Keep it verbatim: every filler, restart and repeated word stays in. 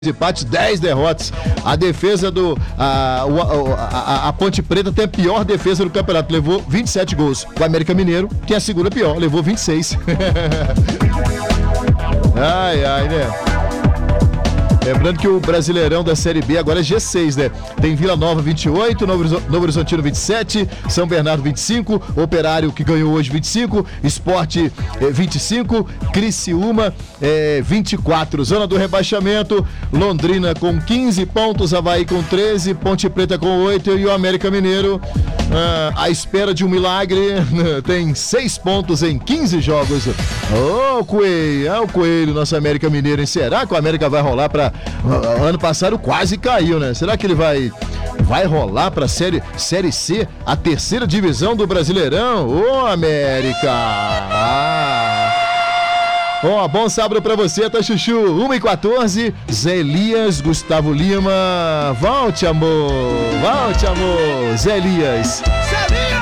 empates, dez derrotas. A defesa do... A, a, a, a Ponte Preta tem a pior defesa do campeonato. Levou vinte e sete gols. O América Mineiro tem a segunda pior. Levou vinte e seis. Ai, ai, né? Lembrando que o Brasileirão da Série B agora é G seis, né? Tem Vila Nova vinte e oito, Novo Horizontino vinte e sete, São Bernardo vinte e cinco, Operário que ganhou hoje vinte e cinco, Sport eh, vinte e cinco, Criciúma eh, vinte e quatro. Zona do rebaixamento, Londrina com quinze pontos, Avaí com treze, Ponte Preta com oito e o América Mineiro ah, à espera de um milagre tem seis pontos em quinze jogos. Ô, oh, Coelho, é o Coelho, nosso América Mineiro, hein? Será que o América vai rolar pra... Ano passado quase caiu, né? Será que ele vai vai rolar pra série, série C, a terceira divisão do Brasileirão? Ô, América! Ah! Ó, oh, bom sábado pra você, tá, Chuchu? uma e quatorze, Zé Elias, Gustavo Lima. Volte, amor! Volte, amor! Zé Elias.